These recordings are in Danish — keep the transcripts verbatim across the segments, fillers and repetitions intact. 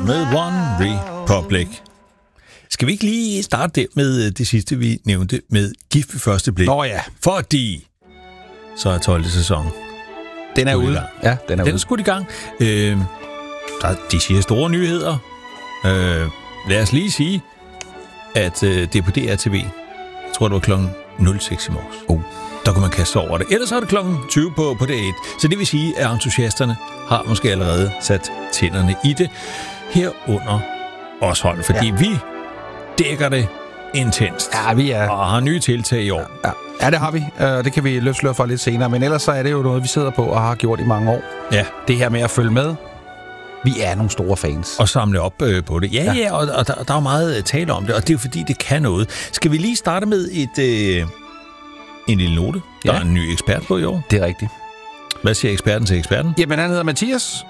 med One Republic. Skal vi ikke lige starte der med det sidste, vi nævnte med Gift ved første blik? Nå ja. Fordi så er tolvte sæson. Den er ude. Ja, den er den ude. Den er skudt i gang. Øh, der, de siger store nyheder. Øh, lad os lige sige, at øh, det er på D R T V. Jeg tror, det var klokken nul seks i morges. Oh. Der kunne man kaste sig over det. Ellers er det klokken tyve på, på D et. Så det vil sige, at entusiasterne har måske allerede sat tænderne i det. Herunder os hold, fordi ja. vi dækker det intenst. Ja, vi er... Og har nye tiltag i år. Ja, ja det har vi. Uh, det kan vi løfte for lidt senere. Men ellers så er det jo noget, vi sidder på og har gjort i mange år. Ja. Det her med at følge med. Vi er nogle store fans. Og samle op øh, på det. Ja, ja, ja og, og der, der er jo meget uh, tale om det, og det er jo fordi, det kan noget. Skal vi lige starte med et, øh, en lille note? Der ja. er en ny ekspert på i år. Det er rigtigt. Hvad siger eksperten til eksperten? Jamen, han hedder Mathias.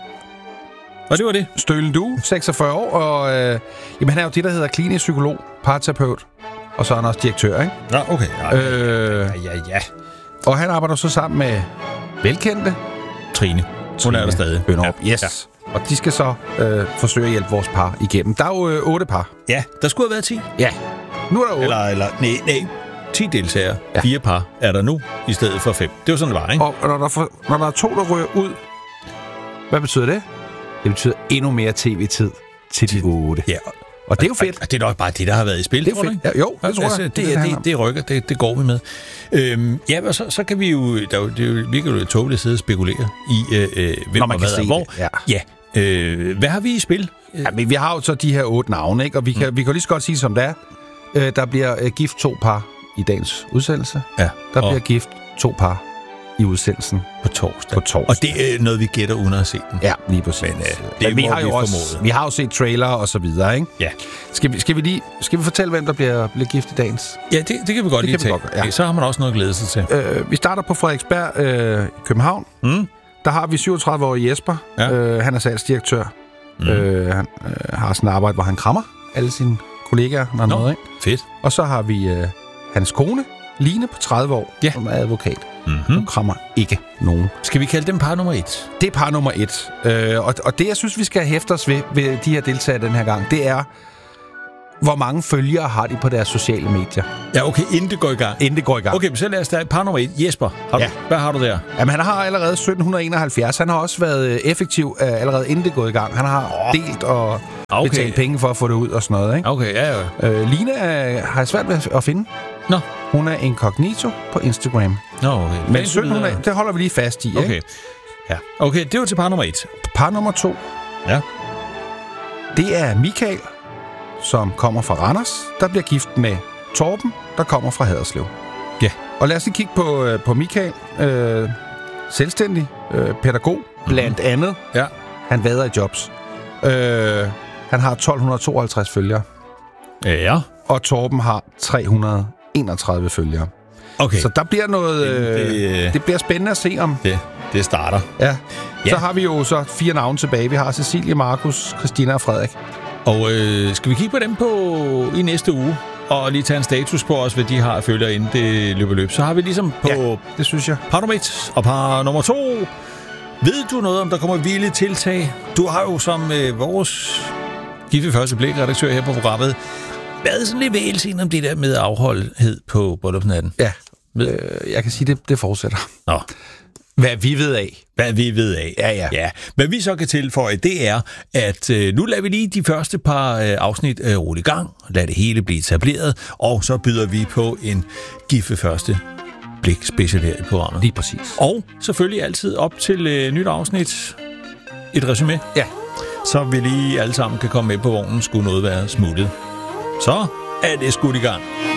Og det var det. Stølen du, seksogfyrre år, og øh, jamen, han er jo det, der hedder klinisk psykolog, parterapeut, og så er han også direktør, ikke? Ja, okay. Ja, øh, ja, ja, ja. Og han arbejder så sammen med velkendte Trine. Hun Trine er der stadig. Bønderup. Ja. Yes. Ja. Og de skal så øh, forsøge at hjælpe vores par igennem. Der er jo øh, otte par. Ja, der skulle have været ti. Ja, nu er der otte. Eller, eller nej, nej. ti deltagere. Ja. Fire par er der nu, i stedet for fem. Det var sådan, det var, ikke? Og når der, for, når der er to, der rører ud, hvad betyder det? Det betyder endnu mere tv-tid til de otte. Ja. Og det er jo fedt. Og det er nok bare det, der har været i spil, det er fedt. Ja, jo, det tror altså, jeg. Det, det, det, det, det rykker, det, det går vi med. Øhm, ja, og så, så kan vi jo... Der, det virker jo tåbeligt at sidde og spekulere i, øh, hvem når man kan se hvor. Det. Ja. ja. Øh, hvad har vi i spil? Ja, men vi har jo så de her otte navne, ikke? Og vi kan, mm. vi kan lige så godt sige, som det er. Øh, der bliver øh, gift to par i dagens udsendelse. Ja. Der bliver gift to par i udsendelsen på torsdag. På torsdag. Og det er noget, vi gætter uden at have set den. Ja, lige præcis. Men, øh, det Men vi har jo vi også, vi har jo set trailer og så videre, ikke? Ja. Skal vi, skal vi lige skal vi fortælle, hvem der bliver, bliver gift i dagens? Ja, det, det kan vi godt det lige tage. Godt, ja. Så har man også noget at glæde sig til. Øh, vi starter på Frederiksberg øh, i København. Mm. Der har vi syvogtredive-årige Jesper. Ja. Øh, han er salgsdirektør. Mm. Øh, han øh, har sådan et arbejde, hvor han krammer alle sine kollegaer, når han er noget, ikke? Fedt. Og så har vi øh, hans kone, Line, på tredive år, ja. som er advokat. Mm-hmm. Hun krammer ikke nogen. Skal vi kalde dem par nummer et? Det er par nummer et. Øh, og, og det, jeg synes, vi skal hæfte os ved, ved de her deltagere den her gang, det er, hvor mange følgere har de på deres sociale medier. Ja, okay, inden det går i gang. Inden det går i gang. Okay, men så lad os da par nummer et. Jesper, har du, ja. hvad har du der? Jamen, han har allerede sytten enoghalvfjerds. Han har også været effektiv uh, allerede inden det går i gang. Han har oh. delt og okay. betalt penge for at få det ud og sådan noget, ikke? Okay, ja, ja. Øh, Line uh, har jeg svært ved at finde. Nå. Hun er incognito på Instagram. Nå, okay. Men sytten hundrede, det holder vi lige fast i, okay. ikke? Ja. Okay, det var til par nummer et. Par nummer to. Ja. Det er Michael, som kommer fra Randers, der bliver gift med Torben, der kommer fra Haderslev. Ja. Og lad os lige kigge på, øh, på Michael. Øh, selvstændig øh, pædagog, blandt mm-hmm. andet. Ja. Han vader i jobs. Øh, han har tolv tooghalvtreds følgere. Ja. Og Torben har tre hundrede enogtredive følgere. Okay. Så der bliver noget... Øh, det, det bliver spændende at se om... Det, det starter. Ja. ja. Så har vi jo så fire navne tilbage. Vi har Cecilie, Markus, Christina og Frederik. Og øh, skal vi kigge på dem på i næste uge? Og lige tage en status på os, hvad de har følgere, inden det løber løb. Så har vi ligesom på... Ja, det synes jeg. Par nummer et og par nummer to. Ved du noget, om der kommer vilde tiltag? Du har jo som øh, vores gift ved første blik redaktør her på programmet været sådan lidt vægelsen om det der med afholdhed på bryllupsnatten. Ja, øh, jeg kan sige, det, det fortsætter. Nå. Hvad vi ved af. Hvad vi ved af. Ja, ja. ja. Hvad vi så kan tilføje, det er, at øh, nu lader vi lige de første par øh, afsnit øh, rulle i gang. Lad det hele blive etableret. Og så byder vi på en gift ved første blik special her i programmet. Lige præcis. Og selvfølgelig altid op til øh, nyt afsnit. Et resumé. Ja. Så vi lige alle sammen kan komme med på vognen, skulle noget være smuttet. Så er det skudt i gang.